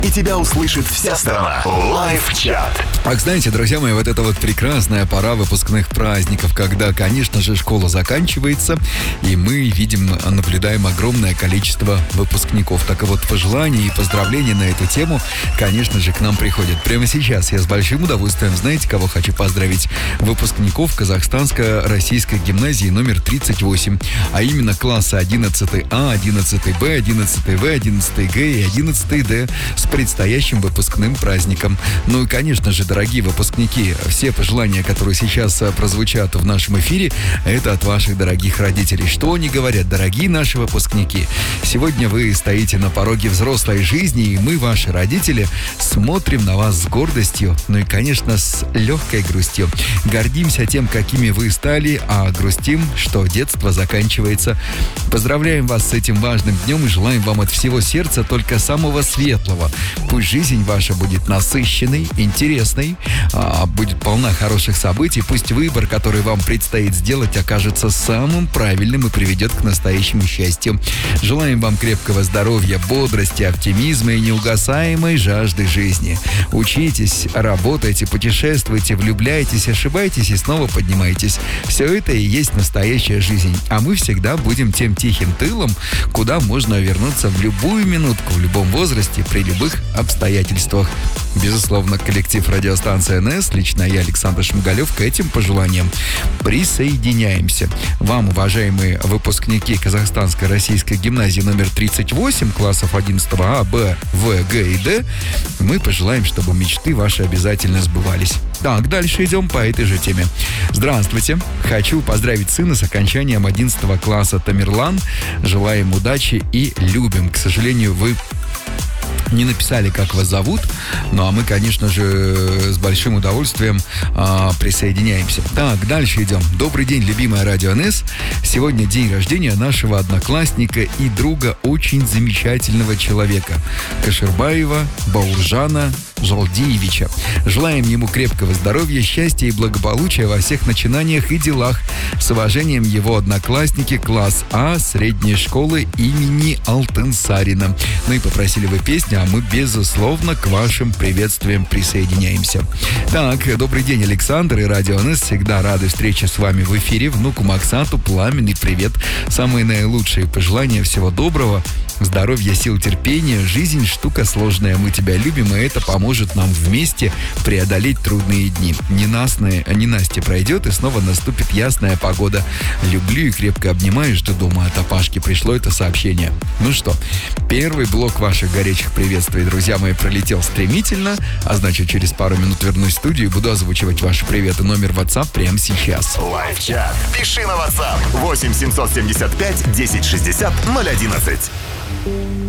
и тебя услышит вся страна. Лайв-чат. Так, знаете, друзья мои, вот это вот прекрасная пора выпускных праздников, когда, конечно же, школа заканчивается, и мы видим, наблюдаем огромное количество выпускников. Так и вот пожелания и поздравления на эту тему, конечно же, к нам приходят. Прямо сейчас я с большим удовольствием, знаете, кого хочу поздравить? Выпускников Казахстанско-российской гимназии номер 38, а именно класса 11А, 11Б, 11В, 11Г и 11Д с предстоящим выпускным праздником. Ну и, конечно же, дорогие выпускники, все пожелания, которые сейчас прозвучат в нашем эфире, это от ваших дорогих родителей. Что они говорят, дорогие наши выпускники? Сегодня вы стоите на пороге взрослой жизни, и мы, ваши родители, смотрим на вас с гордостью, ну и, конечно, с легкой грустью. Гордимся тем, какими вы стали, а грустим, что детство заканчивается. Поздравляем вас с этим важным днем и желаем вам от всего сердца только самого светлого. Пусть жизнь ваша будет насыщенной, интересной, будет полна хороших событий. Пусть выбор, который вам предстоит сделать, окажется самым правильным и приведет к настоящему счастью. Желаем вам крепкого здоровья, бодрости, оптимизма и неугасаемой жажды жизни. Учитесь, работайте, путешествуйте, влюбляйтесь, ошибайтесь и снова поднимайтесь. Все это и есть настоящая жизнь. А мы всегда будем тем тихим тылом, куда можно вернуться в любую минутку, в любом возрасте, при любых обстоятельствах. Безусловно, коллектив радиостанции НС, лично я, Александр Шмигалев, к этим пожеланиям присоединяемся. Вам, уважаемые выпускники Казахстанской российской гимназии номер 38, классов 11А, Б, В, Г и Д, мы пожелаем, чтобы мечты ваши обязательно сбывались. Так, дальше идем по этой же теме. Здравствуйте. Хочу поздравить сына с окончанием 11 класса Тамерлан. Желаем удачи и любим. К сожалению, вы не написали, как вас зовут, ну а мы, конечно же, с большим удовольствием присоединяемся. Так, дальше идем. Добрый день, любимая Радио НС. Сегодня день рождения нашего одноклассника и друга, очень замечательного человека, Каширбаева Бауржана Жалдиевича. Желаем ему крепкого здоровья, счастья и благополучия во всех начинаниях и делах. С уважением, его одноклассники, класс А средней школы имени Алтынсарина. Ну и попросили вы песню, а мы, безусловно, к вашим приветствиям присоединяемся. Так, добрый день, Александр и Радио НС. Всегда рады встрече с вами в эфире. Внуку Максату пламенный привет. Самые наилучшие пожелания, всего доброго. Здоровья, сил, терпения. Жизнь штука сложная. Мы тебя любим, и это поможет нам вместе преодолеть трудные дни. Ненастье пройдет, и снова наступит ясная погода. Люблю и крепко обнимаю, жду дома от Апашки. Пришло это сообщение. Ну что, первый блок ваших горячих приветствий, друзья мои, пролетел стремительно, а значит, через пару минут вернусь в студию и буду озвучивать ваши приветы. Номер WhatsApp прямо сейчас. Лайв-чат. Пиши на WhatsApp 8 775 1060 011.